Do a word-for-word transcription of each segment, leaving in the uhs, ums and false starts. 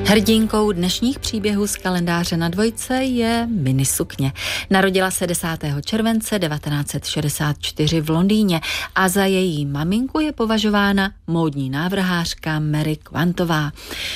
Hrdinkou dnešních příběhů z kalendáře na dvojce je minisukně. Narodila se desátého července devatenáct set šedesát čtyři v Londýně a za její maminku je považována módní návrhářka Mary Quantová.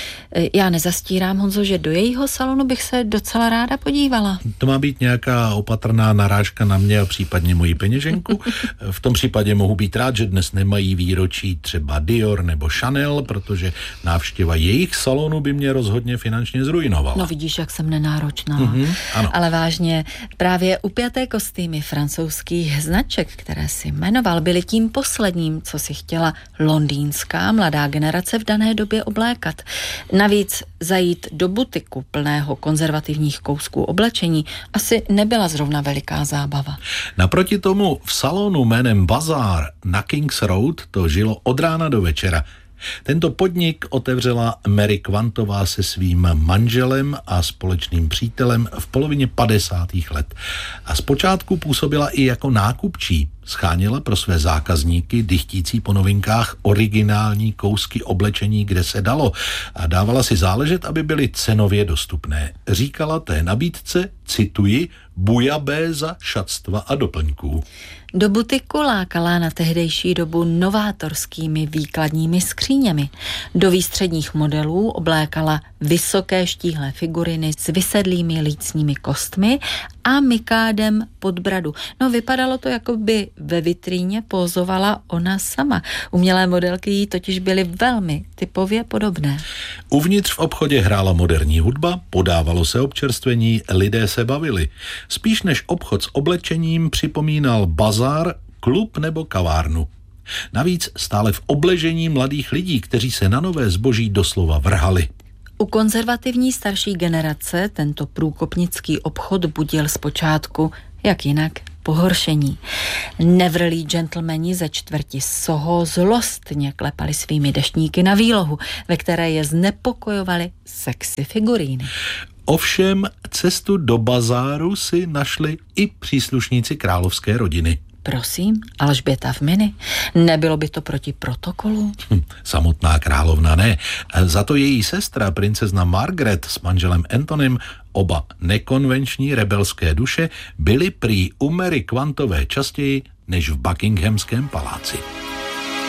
Já nezastírám, Honzo, že do jejího salonu bych se docela ráda podívala. To má být nějaká opatrná narážka na mě a případně moji peněženku? V tom případě mohu být rád, že dnes nemají výročí třeba Dior nebo Chanel, protože návštěva jejich salonu by mě rozhodně finančně zrujnovala. No vidíš, jak jsem nenáročná. Mm-hmm, ano. Ale vážně, právě upjaté kostýmy francouzských značek, které si jmenoval, byly tím posledním, co si chtěla londýnská mladá generace v dané době oblékat. Navíc zajít do butiku plného konzervativních kousků oblečení asi nebyla zrovna veliká zábava. Naproti tomu v salonu jménem Bazaar na King's Road to žilo od rána do večera. Tento podnik otevřela Mary Quantová se svým manželem a společným přítelem v polovině padesátých let. A zpočátku působila i jako nákupčí. Scháněla pro své zákazníky dychtící po novinkách originální kousky oblečení, kde se dalo, a dávala si záležet, aby byly cenově dostupné. Říkala té nabídce, cituji, bujabéza šatstva a doplňků. Do butiku lákala na tehdejší dobu novátorskými výkladními skříněmi. Do výstředních modelů oblékala vysoké štíhlé figuriny s vysedlými lícními kostmi a mikádem pod bradu. No vypadalo to, jako by ve vitríně pózovala ona sama. Umělé modelky jí totiž byly velmi typově podobné. Uvnitř v obchodě hrála moderní hudba, podávalo se občerstvení, lidé se bavili. Spíš než obchod s oblečením připomínal bazár, klub nebo kavárnu. Navíc stále v obležení mladých lidí, kteří se na nové zboží doslova vrhali. U konzervativní starší generace tento průkopnický obchod budil zpočátku, jak jinak, pohoršení. Nevrlí gentlemani ze čtvrti Soho zlostně klepali svými deštníky na výlohu, ve které je znepokojovaly sexy figuríny. Ovšem cestu do bazáru si našli i příslušníci královské rodiny. Prosím, Alžběta v mini? Nebylo by to proti protokolu? Hm, samotná královna ne. Za to její sestra, princezna Margaret s manželem Antonym, oba nekonvenční rebelské duše, byly prý u Mary Quantové častěji než v Buckinghamském paláci.